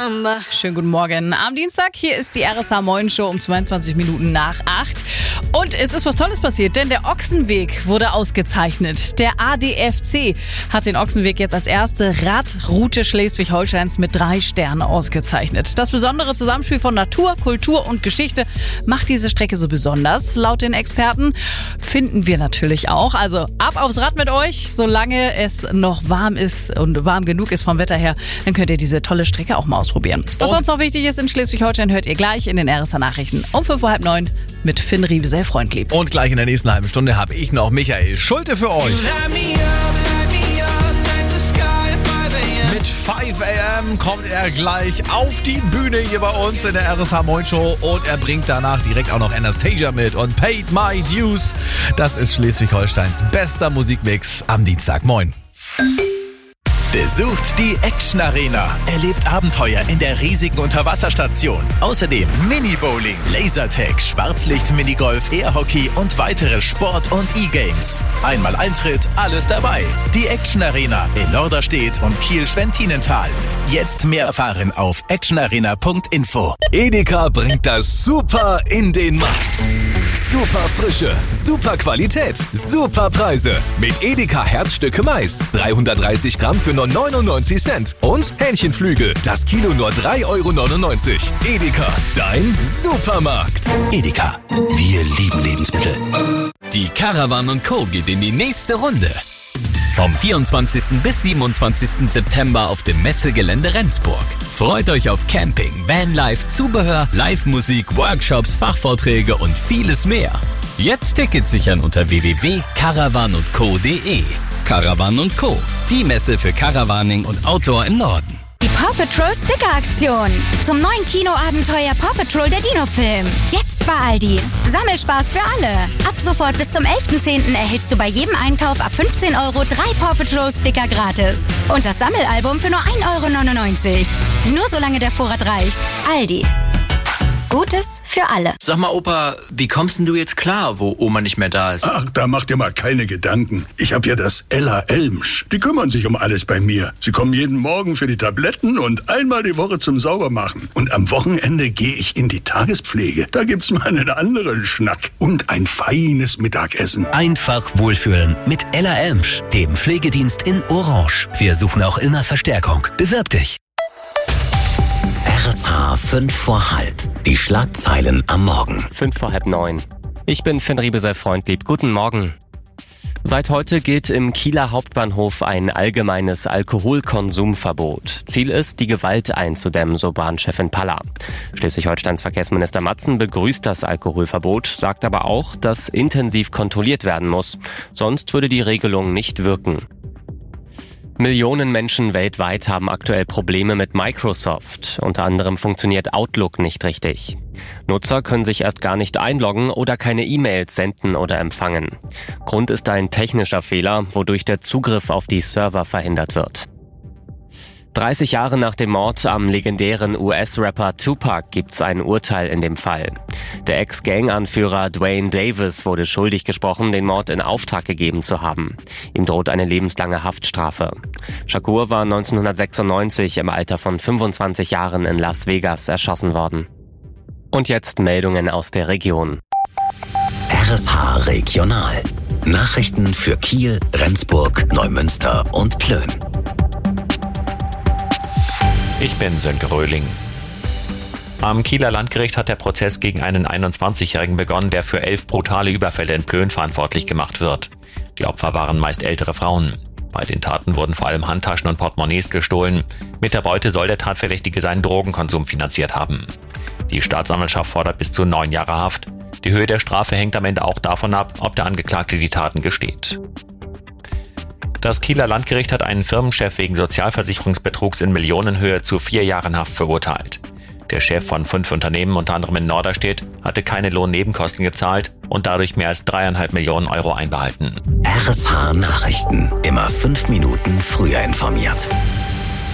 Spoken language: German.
Schönen guten Morgen. Am Dienstag, hier ist die RSH Moin Show um 22 Minuten nach 8. Und es ist was Tolles passiert, denn der Ochsenweg wurde ausgezeichnet. Der ADFC hat den Ochsenweg jetzt als erste Radroute Schleswig-Holsteins mit 3 Sternen ausgezeichnet. Das besondere Zusammenspiel von Natur, Kultur und Geschichte macht diese Strecke so besonders. Laut den Experten finden wir natürlich auch. Also ab aufs Rad mit euch, solange es noch warm ist und warm genug ist vom Wetter her, dann könnt ihr diese tolle Strecke auch mal ausprobieren. Was sonst noch wichtig ist in Schleswig-Holstein, hört ihr gleich in den RSH Nachrichten um 5:30 mit Finn Riebe, sehr freundlich. Und gleich in der nächsten halben Stunde habe ich noch Michael Schulte für euch. Mit 5 AM kommt er gleich auf die Bühne hier bei uns in der RSH Moin Show und er bringt danach direkt auch noch Anastasia mit und Paid My Dues. Das ist Schleswig-Holsteins bester Musikmix am Dienstag. Moin. Besucht die Action Arena. Erlebt Abenteuer in der riesigen Unterwasserstation. Außerdem Mini-Bowling, Lasertag, Schwarzlicht-Minigolf, Airhockey und weitere Sport- und E-Games. Einmal Eintritt, alles dabei. Die Action Arena in Norderstedt und Kiel-Schwentinental. Jetzt mehr erfahren auf actionarena.info. Edeka bringt das Super in den Markt. Super Frische, super Qualität, super Preise. Mit Edeka Herzstücke Mais. 330 Gramm für nur 99 Cent. Und Hähnchenflügel. Das Kilo nur 3,99 €. Edeka, dein Supermarkt. Edeka, wir lieben Lebensmittel. Die Caravan & Co. geht in die nächste Runde. Vom 24. bis 27. September auf dem Messegelände Rendsburg. Freut euch auf Camping, Vanlife, Zubehör, Live-Musik, Workshops, Fachvorträge und vieles mehr. Jetzt Tickets sichern unter www.caravanandco.de. Caravan & Co., die Messe für Caravaning und Outdoor im Norden. Die Paw Patrol Sticker-Aktion zum neuen Kinoabenteuer Paw Patrol der Dino-Film. Jetzt bei Aldi. Sammelspaß für alle. Ab sofort bis zum 11.10. erhältst du bei jedem Einkauf ab 15 € 3 Paw Patrol Sticker gratis. Und das Sammelalbum für nur 1,99 €. Nur solange der Vorrat reicht. Aldi. Gutes für alle. Sag mal, Opa, wie kommst denn du jetzt klar, wo Oma nicht mehr da ist? Ach, da mach dir mal keine Gedanken. Ich hab ja das Ella Elmsch. Die kümmern sich um alles bei mir. Sie kommen jeden Morgen für die Tabletten und einmal die Woche zum Saubermachen. Und am Wochenende gehe ich in die Tagespflege. Da gibt's mal einen anderen Schnack und ein feines Mittagessen. Einfach wohlfühlen mit Ella Elmsch, dem Pflegedienst in Orange. Wir suchen auch immer Verstärkung. Bewirb dich. RSH 5 vor halb. Die Schlagzeilen am Morgen. 8:05. Ich bin Finn Riebe, sei freundlich. Guten Morgen. Seit heute gilt im Kieler Hauptbahnhof ein allgemeines Alkoholkonsumverbot. Ziel ist, die Gewalt einzudämmen, so Bahnchefin Paller. Schleswig-Holsteins Verkehrsminister Matzen begrüßt das Alkoholverbot, sagt aber auch, dass intensiv kontrolliert werden muss. Sonst würde die Regelung nicht wirken. Millionen Menschen weltweit haben aktuell Probleme mit Microsoft. Unter anderem funktioniert Outlook nicht richtig. Nutzer können sich erst gar nicht einloggen oder keine E-Mails senden oder empfangen. Grund ist ein technischer Fehler, wodurch der Zugriff auf die Server verhindert wird. 30 Jahre nach dem Mord am legendären US-Rapper Tupac gibt's ein Urteil in dem Fall. Der Ex-Gang-Anführer Dwayne Davis wurde schuldig gesprochen, den Mord in Auftrag gegeben zu haben. Ihm droht eine lebenslange Haftstrafe. Shakur war 1996 im Alter von 25 Jahren in Las Vegas erschossen worden. Und jetzt Meldungen aus der Region. RSH Regional. Nachrichten für Kiel, Rendsburg, Neumünster und Plön. Ich bin Sönke Röhling. Am Kieler Landgericht hat der Prozess gegen einen 21-Jährigen begonnen, der für 11 brutale Überfälle in Plön verantwortlich gemacht wird. Die Opfer waren meist ältere Frauen. Bei den Taten wurden vor allem Handtaschen und Portemonnaies gestohlen. Mit der Beute soll der Tatverdächtige seinen Drogenkonsum finanziert haben. Die Staatsanwaltschaft fordert bis zu 9 Jahre Haft. Die Höhe der Strafe hängt am Ende auch davon ab, ob der Angeklagte die Taten gesteht. Das Kieler Landgericht hat einen Firmenchef wegen Sozialversicherungsbetrugs in Millionenhöhe zu 4 Jahren Haft verurteilt. Der Chef von 5 Unternehmen, unter anderem in Norderstedt, hatte keine Lohnnebenkosten gezahlt und dadurch mehr als 3,5 Millionen € einbehalten. RSH Nachrichten. Immer 5 Minuten früher informiert.